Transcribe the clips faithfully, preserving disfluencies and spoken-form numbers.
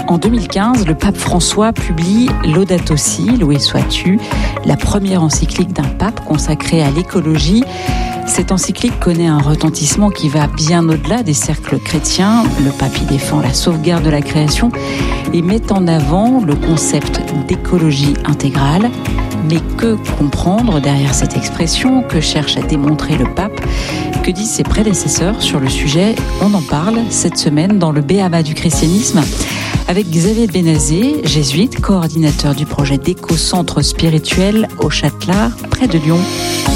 En deux mille quinze, le pape François publie Laudato Si, loué sois-tu, la première encyclique d'un pape consacrée à l'écologie. Cette encyclique connaît un retentissement qui va bien au-delà des cercles chrétiens. Le pape y défend la sauvegarde de la création et met en avant le concept d'écologie intégrale. Mais que comprendre derrière cette expression? Que cherche à démontrer le pape? Que disent ses prédécesseurs sur le sujet? On en parle cette semaine dans le B A B A du christianisme avec Xavier Benazé, jésuite, coordinateur du projet d'éco-centre spirituel au Châtelard, près de Lyon.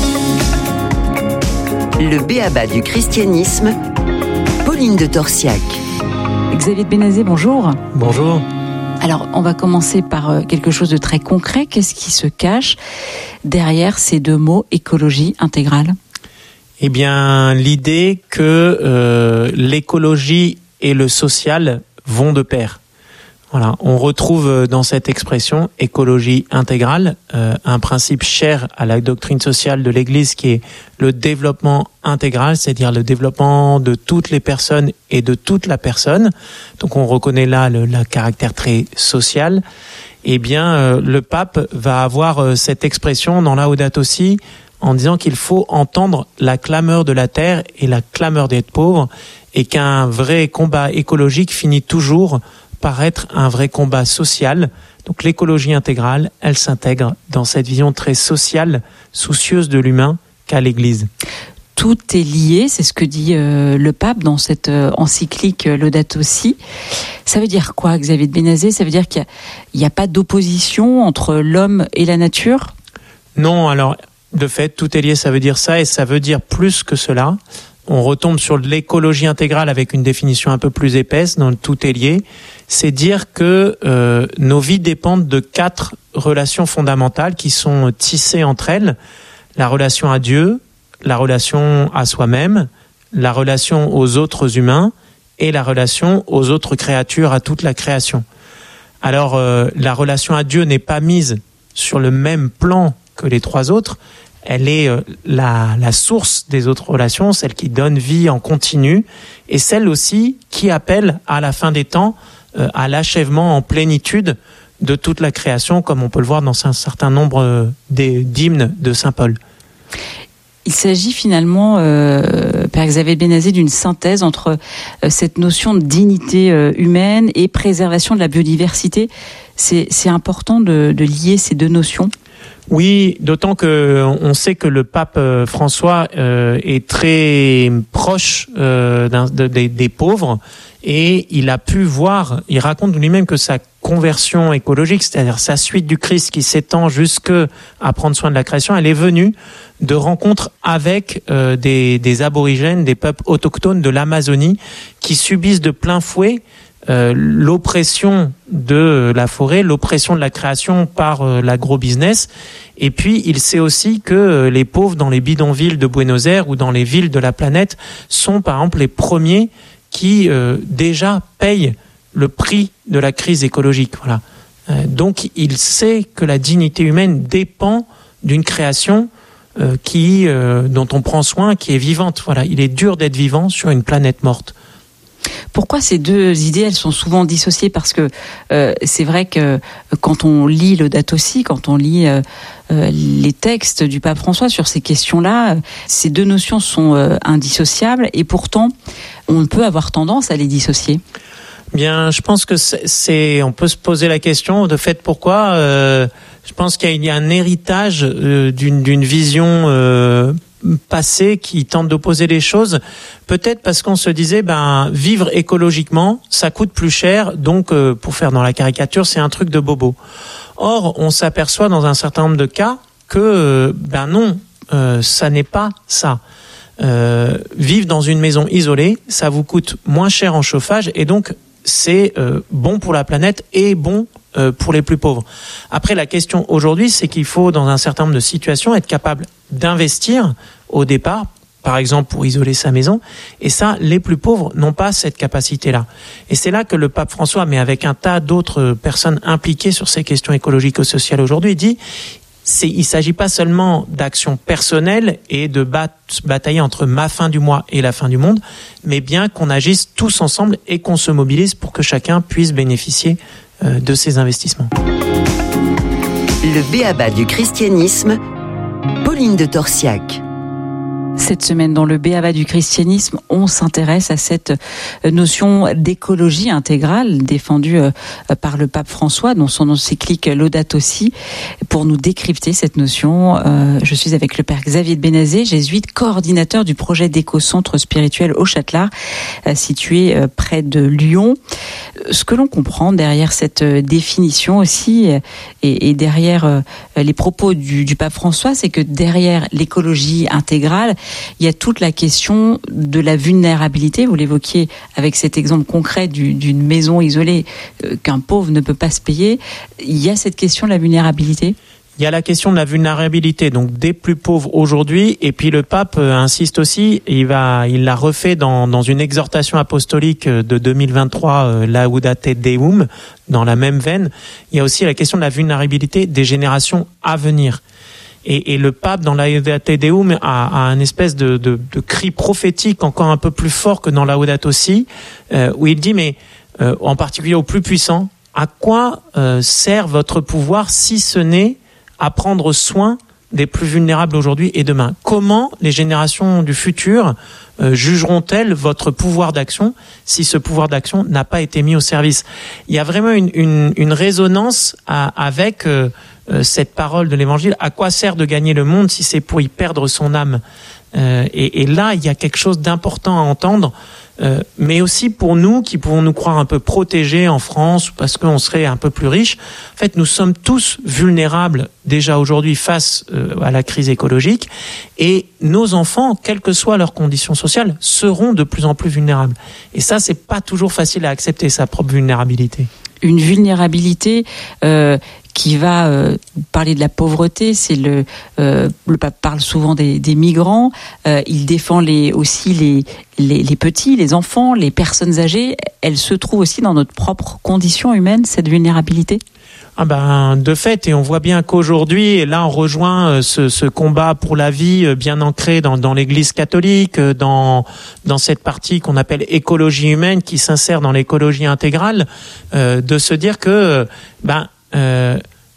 Le B A B A du christianisme, Pauline de Torsiac. Xavier Benazé, bonjour. Bonjour. Alors, on va commencer par quelque chose de très concret. Qu'est-ce qui se cache derrière ces deux mots, écologie intégrale? Eh bien, l'idée que euh, l'écologie et le social vont de pair. Voilà, on retrouve dans cette expression écologie intégrale euh, un principe cher à la doctrine sociale de l'Église qui est le développement intégral, c'est-à-dire le développement de toutes les personnes et de toute la personne. Donc on reconnaît là le, le caractère très social. Eh bien, euh, le pape va avoir euh, cette expression dans Laudato Si en disant qu'il faut entendre la clameur de la terre et la clameur d'être pauvre et qu'un vrai combat écologique finit toujours par être un vrai combat social. Donc l'écologie intégrale, elle s'intègre dans cette vision très sociale, soucieuse de l'humain qu'a l'Église. Tout est lié, c'est ce que dit euh, le pape dans cette euh, encyclique euh, Laudato Si. Ça veut dire quoi, Xavier de Benazé? Ça veut dire qu'il n'y a, a pas d'opposition entre l'homme et la nature? Non, alors de fait, tout est lié, ça veut dire ça, et ça veut dire plus que cela. On retombe sur l'écologie intégrale avec une définition un peu plus épaisse, dans le tout est lié. C'est dire que euh, nos vies dépendent de quatre relations fondamentales qui sont tissées entre elles. La relation à Dieu, la relation à soi-même, la relation aux autres humains et la relation aux autres créatures, à toute la création. Alors, euh, la relation à Dieu n'est pas mise sur le même plan que les trois autres. Elle est la, la source des autres relations, celle qui donne vie en continu, et celle aussi qui appelle à la fin des temps euh, à l'achèvement en plénitude de toute la création, comme on peut le voir dans un certain nombre des, d'hymnes de saint Paul. Il s'agit finalement, euh, Père Xavier Benazé, d'une synthèse entre euh, cette notion de dignité euh, humaine et préservation de la biodiversité. C'est, c'est important de, de lier ces deux notions. Oui, d'autant que on sait que le pape François euh, est très proche euh, d'un, de, de, des pauvres et il a pu voir, il raconte lui-même que sa conversion écologique, c'est-à-dire sa suite du Christ qui s'étend jusque à prendre soin de la création, elle est venue de rencontres avec euh, des, des aborigènes, des peuples autochtones de l'Amazonie qui subissent de plein fouet Euh, l'oppression de la forêt, l'oppression de la création par euh, l'agro-business. Et puis, il sait aussi que euh, les pauvres dans les bidonvilles de Buenos Aires ou dans les villes de la planète sont, par exemple, les premiers qui euh, déjà payent le prix de la crise écologique. Voilà. Euh, donc, il sait que la dignité humaine dépend d'une création euh, qui, euh, dont on prend soin, qui est vivante. Voilà. Il est dur d'être vivant sur une planète morte. Pourquoi ces deux idées, elles sont souvent dissociées? Parce que euh, c'est vrai que quand on lit Laudato Si, quand on lit euh, euh, les textes du pape François sur ces questions-là, euh, ces deux notions sont euh, indissociables et pourtant on peut avoir tendance à les dissocier. Bien, je pense que c'est, c'est on peut se poser la question de fait pourquoi. Euh, je pense qu'il y a un héritage euh, d'une, d'une vision euh, passé qui tente d'opposer les choses, peut-être parce qu'on se disait ben vivre écologiquement ça coûte plus cher, donc euh, pour faire dans la caricature c'est un truc de bobo. Or on s'aperçoit dans un certain nombre de cas que euh, ben non, euh, ça n'est pas ça. Euh, vivre dans une maison isolée, ça vous coûte moins cher en chauffage et donc c'est euh, bon pour la planète et bon euh, pour les plus pauvres. Après, la question aujourd'hui, c'est qu'il faut, dans un certain nombre de situations, être capable d'investir au départ, par exemple pour isoler sa maison, et ça, les plus pauvres n'ont pas cette capacité-là. Et c'est là que le pape François, mais avec un tas d'autres personnes impliquées sur ces questions écologiques et sociales aujourd'hui, dit c'est, il s'agit pas seulement d'actions personnelles et de bat, batailler entre ma fin du mois et la fin du monde, mais bien qu'on agisse tous ensemble et qu'on se mobilise pour que chacun puisse bénéficier euh, de ces investissements. Le b.a.-ba du christianisme, Pauline de Torsiac. Cette semaine, dans le b.a.-ba du christianisme, on s'intéresse à cette notion d'écologie intégrale défendue par le pape François dans son encyclique Laudato Si. Pour nous décrypter cette notion, je suis avec le père Xavier de Bénazet, jésuite, coordinateur du projet d'éco-centre spirituel au Châtelard, situé près de Lyon. Ce que l'on comprend derrière cette définition aussi, et, et derrière les propos du, du pape François, c'est que derrière l'écologie intégrale, il y a toute la question de la vulnérabilité. Vous l'évoquiez avec cet exemple concret du, d'une maison isolée euh, qu'un pauvre ne peut pas se payer. Il y a cette question de la vulnérabilité. Il y a la question de la vulnérabilité, donc des plus pauvres aujourd'hui, et puis le pape euh, insiste aussi, il va, il l'a refait dans, dans une exhortation apostolique de deux mille vingt-trois, euh, Laudate Deum, dans la même veine. Il y a aussi la question de la vulnérabilité des générations à venir. Et, et le pape, dans Laudate Deum, a, a un espèce de, de, de cri prophétique encore un peu plus fort que dans Laudato Si, euh, où il dit, mais euh, en particulier aux plus puissants, à quoi euh, sert votre pouvoir si ce n'est à prendre soin des plus vulnérables aujourd'hui et demain? Comment les générations du futur euh, jugeront-elles votre pouvoir d'action si ce pouvoir d'action n'a pas été mis au service? Il y a vraiment une, une, une résonance à, avec euh, cette parole de l'Évangile. À quoi sert de gagner le monde si c'est pour y perdre son âme? euh, et, et là, il y a quelque chose d'important à entendre, euh, mais aussi pour nous qui pouvons nous croire un peu protégés en France parce qu'on serait un peu plus riches. En fait, nous sommes tous vulnérables déjà aujourd'hui face euh, à la crise écologique, et nos enfants, quelles que soient leurs conditions sociales, seront de plus en plus vulnérables. Et ça, c'est pas toujours facile à accepter, sa propre vulnérabilité. Une vulnérabilité euh, qui va euh, parler de la pauvreté. C'est le euh, le pape parle souvent des, des migrants. Euh, il défend les aussi les, les les petits, les enfants, les personnes âgées. Elle se trouve aussi dans notre propre condition humaine, cette vulnérabilité. Ah ben, de fait, et on voit bien qu'aujourd'hui, et là on rejoint ce, ce combat pour la vie bien ancré dans, dans l'Église catholique, dans, dans cette partie qu'on appelle écologie humaine, qui s'insère dans l'écologie intégrale, euh, de se dire que ben, euh,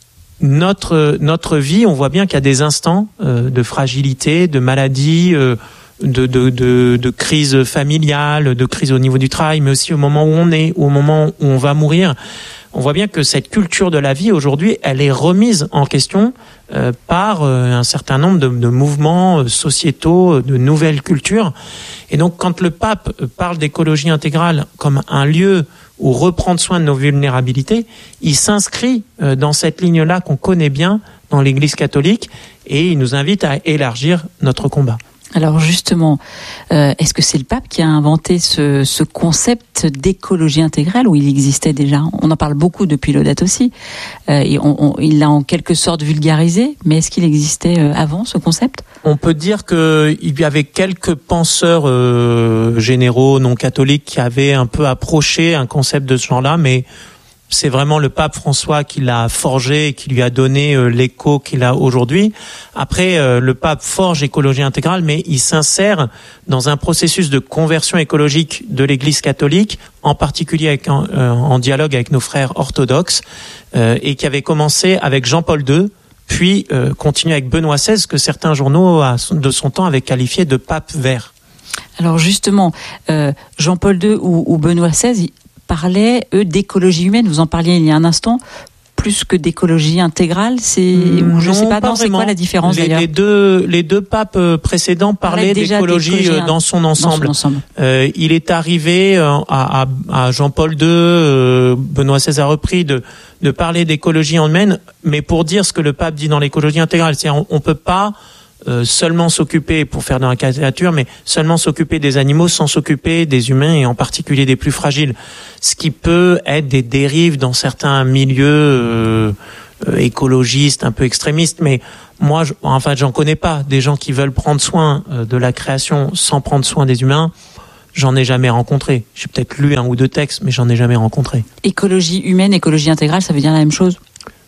notre, notre vie, on voit bien qu'il y a des instants euh, de fragilité, de maladie, euh, de, de, de, de crise familiale, de crise au niveau du travail, mais aussi au moment où on est, ou au moment où on va mourir. On voit bien que cette culture de la vie, aujourd'hui, elle est remise en question euh, par euh, un certain nombre de, de mouvements euh, sociétaux, de nouvelles cultures. Et donc, quand le pape parle d'écologie intégrale comme un lieu où reprendre soin de nos vulnérabilités, il s'inscrit euh, dans cette ligne-là qu'on connaît bien dans l'Église catholique, et il nous invite à élargir notre combat. Alors justement, euh, est-ce que c'est le pape qui a inventé ce, ce concept d'écologie intégrale, ou il existait déjà? On en parle beaucoup depuis Laudato Si, euh, et on, on, il l'a en quelque sorte vulgarisé, mais est-ce qu'il existait euh, avant ce concept? On peut dire qu'il y avait quelques penseurs euh, généraux non catholiques qui avaient un peu approché un concept de ce genre-là, mais c'est vraiment le pape François qui l'a forgé et qui lui a donné euh, l'écho qu'il a aujourd'hui. Après, euh, le pape forge écologie intégrale, mais il s'insère dans un processus de conversion écologique de l'Église catholique, en particulier avec, en, euh, en dialogue avec nos frères orthodoxes, euh, et qui avait commencé avec Jean-Paul deux, puis euh, continué avec Benoît seize, que certains journaux de son temps avaient qualifié de pape vert. Alors justement, euh, Jean-Paul deux ou, ou Benoît seize parlaient, eux, d'écologie humaine. Vous en parliez il y a un instant. Plus que d'écologie intégrale, c'est mmh, je ne sais pas, pas non, c'est quoi la différence les, d'ailleurs? Les deux, les deux papes précédents parlaient d'écologie dans son ensemble. Dans son ensemble. Euh, il est arrivé à, à, à Jean-Paul deux, euh, Benoît seize a repris de, de parler d'écologie humaine, mais pour dire ce que le pape dit dans l'écologie intégrale, c'est-à-dire on, on peut pas Euh, seulement s'occuper, pour faire dans la caricature, mais seulement s'occuper des animaux sans s'occuper des humains, et en particulier des plus fragiles. Ce qui peut être des dérives dans certains milieux euh, euh, écologistes, un peu extrémistes, mais moi, je, enfin, j'en connais pas. Des gens qui veulent prendre soin euh, de la création sans prendre soin des humains, j'en ai jamais rencontré. J'ai peut-être lu un ou deux textes, mais j'en ai jamais rencontré. Écologie humaine, écologie intégrale, ça veut dire la même chose?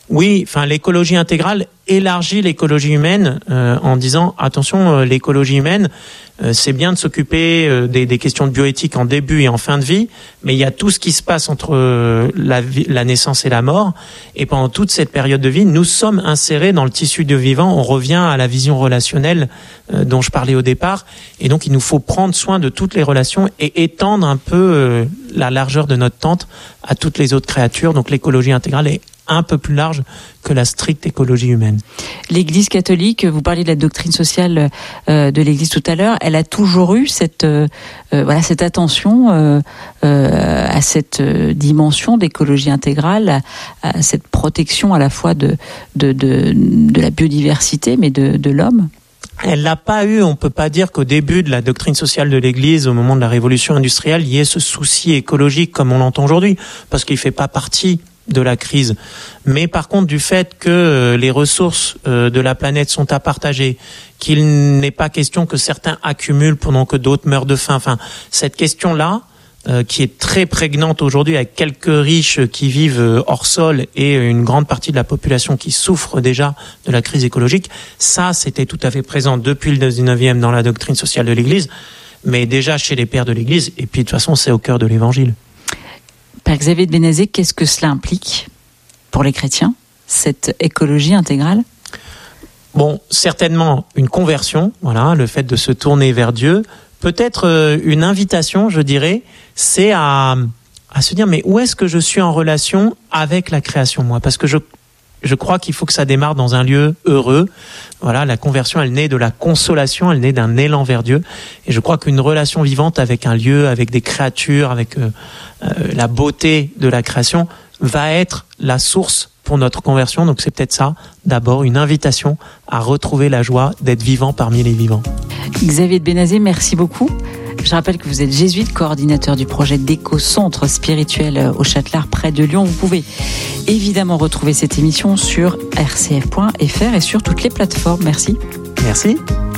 Oui, enfin l'écologie intégrale élargit l'écologie humaine euh, en disant attention, euh, l'écologie humaine, euh, c'est bien de s'occuper euh, des, des questions de bioéthique en début et en fin de vie, mais il y a tout ce qui se passe entre euh, la, vie, la naissance et la mort, et pendant toute cette période de vie, nous sommes insérés dans le tissu de vivant. On revient à la vision relationnelle euh, dont je parlais au départ, et donc il nous faut prendre soin de toutes les relations et étendre un peu euh, la largeur de notre tente à toutes les autres créatures. Donc l'écologie intégrale est un peu plus large que la stricte écologie humaine. L'Église catholique, vous parliez de la doctrine sociale euh, de l'Église tout à l'heure, elle a toujours eu cette euh, voilà cette attention euh, euh, à cette dimension d'écologie intégrale, à, à cette protection à la fois de de de, de la biodiversité, mais de de l'homme. Elle l'a pas eu. On peut pas dire qu'au début de la doctrine sociale de l'Église, au moment de la révolution industrielle, il y ait ce souci écologique comme on l'entend aujourd'hui, parce qu'il fait pas partie de la crise. Mais par contre, du fait que les ressources de la planète sont à partager, qu'il n'est pas question que certains accumulent pendant que d'autres meurent de faim, enfin, cette question-là, euh, qui est très prégnante aujourd'hui avec quelques riches qui vivent hors sol et une grande partie de la population qui souffre déjà de la crise écologique, ça, c'était tout à fait présent depuis le dix-neuvième dans la doctrine sociale de l'Église, mais déjà chez les pères de l'Église, et puis de toute façon, c'est au cœur de l'Évangile. Père Xavier de Bénezet, qu'est-ce que cela implique pour les chrétiens, cette écologie intégrale ? Bon, certainement une conversion, voilà, le fait de se tourner vers Dieu. Peut-être euh, une invitation, je dirais, c'est à, à se dire, mais où est-ce que je suis en relation avec la création, moi ? Parce que je, je crois qu'il faut que ça démarre dans un lieu heureux. Voilà, la conversion, elle naît de la consolation, elle naît d'un élan vers Dieu. Et je crois qu'une relation vivante avec un lieu, avec des créatures, avec euh, euh, la beauté de la création, va être la source pour notre conversion. Donc c'est peut-être ça, d'abord, une invitation à retrouver la joie d'être vivant parmi les vivants. Xavier de Bénezet, merci beaucoup. Je rappelle que vous êtes jésuite, coordinateur du projet d'éco-centre spirituel au Châtelard, près de Lyon. Vous pouvez évidemment retrouver cette émission sur r c f point f r et sur toutes les plateformes. Merci. Merci.